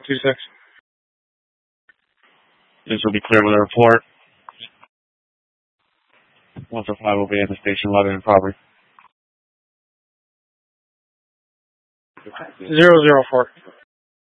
2-6. This will be clear with a report. 105 will be at the station, loaded in property. 004.